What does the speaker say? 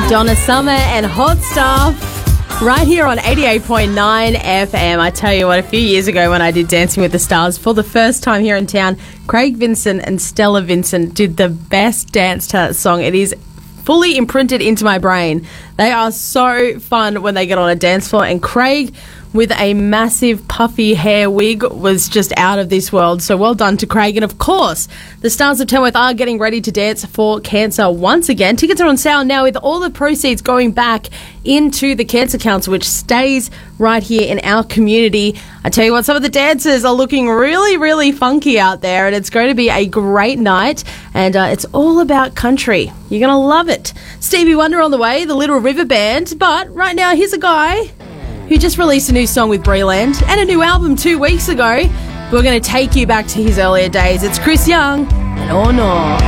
Donna Summer and Hot Stuff right here on 88.9 FM. I tell you what, a few years ago when I did Dancing with the Stars for the first time here in town, Craig Vincent and Stella Vincent did the best dance to that song. It is fully imprinted into my brain. They are so fun when they get on a dance floor, and Craig with a massive puffy hair wig was just out of this world. So well done to Craig. And of course, the Stars of Tamworth are getting ready to dance for cancer once again. Tickets are on sale now, with all the proceeds going back into the Cancer Council, which stays right here in our community. I tell you what, some of the dancers are looking really, really funky out there, and it's going to be a great night, and it's all about country. You're going to love it. Stevie Wonder on the way, the Little River Band, but right now here's a guy who just released a new song with Breland and a new album 2 weeks ago. We're going to take you back to his earlier days. It's Chris Young and Oh No.